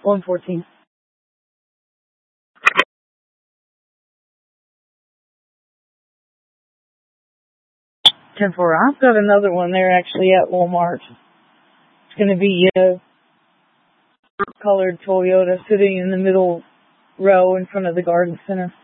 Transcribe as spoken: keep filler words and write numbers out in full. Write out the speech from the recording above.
one fourteen. ten four. I've got another one there actually at Walmart. It's going to be a colored Toyota sitting in the middle row in front of the garden center.